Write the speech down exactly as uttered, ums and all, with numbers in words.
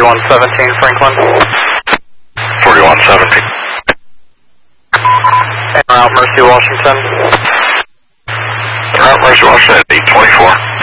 forty-one seventeen Franklin. forty-one seventeen. En route Mercy Washington. En route Mercy Washington at eight twenty-four.